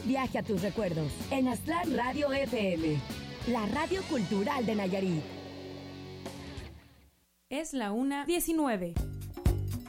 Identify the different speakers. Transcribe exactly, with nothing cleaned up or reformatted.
Speaker 1: Viaje a tus recuerdos en Aztlán Radio F M, la radio cultural de Nayarit.
Speaker 2: Es la una diecinueve.